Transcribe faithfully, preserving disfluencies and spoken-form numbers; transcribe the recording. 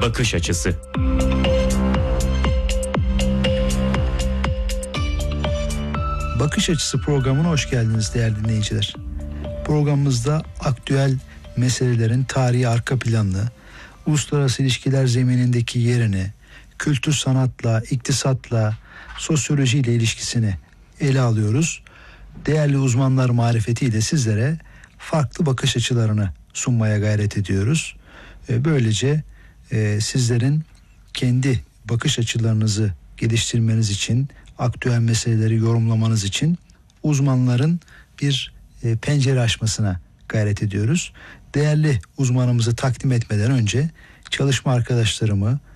bakış açısı. Bakış Açısı programına hoş geldiniz değerli dinleyiciler. Programımızda aktüel meselelerin tarihi arka planını, uluslararası ilişkiler zeminindeki yerini, kültür sanatla, iktisatla, sosyolojiyle ilişkisini ele alıyoruz. Değerli uzmanlar marifetiyle sizlere farklı bakış açılarını sunmaya gayret ediyoruz. Böylece sizlerin kendi bakış açılarınızı geliştirmeniz için, aktüel meseleleri yorumlamanız için uzmanların bir pencere açmasına gayret ediyoruz. Değerli uzmanımızı takdim etmeden önce çalışma arkadaşlarımı